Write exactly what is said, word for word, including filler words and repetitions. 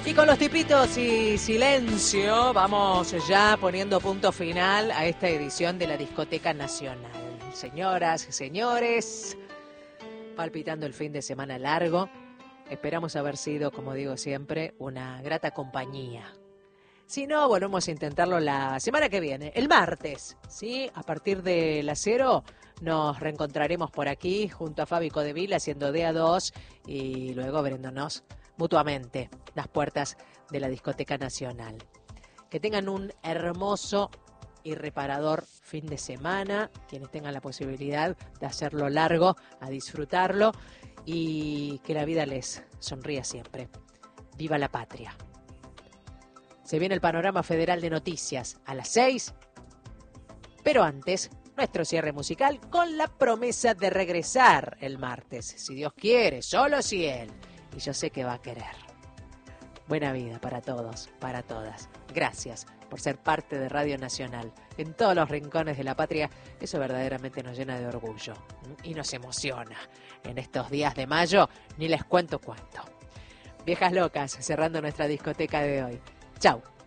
Y con los tipitos y silencio vamos ya poniendo punto final a esta edición de la Discoteca Nacional. Señoras y señores, palpitando el fin de semana largo, esperamos haber sido, como digo siempre, una grata compañía. Si no, volvemos a intentarlo la semana que viene, el martes, ¿sí? A partir de las cero nos reencontraremos por aquí junto a Fabi Codevil haciendo D A dos y luego abriéndonos mutuamente las puertas de la Discoteca Nacional. Que tengan un hermoso y reparador fin de semana, quienes tengan la posibilidad de hacerlo largo, a disfrutarlo y que la vida les sonría siempre. ¡Viva la patria! Se viene el panorama federal de noticias a las seis, pero antes nuestro cierre musical con la promesa de regresar el martes, si Dios quiere, solo si Él. Y yo sé que va a querer. Buena vida para todos, para todas. Gracias por ser parte de Radio Nacional en todos los rincones de la patria. Eso verdaderamente nos llena de orgullo y nos emociona. En estos días de mayo, ni les cuento cuánto. Viejas locas, cerrando nuestra discoteca de hoy. Chau.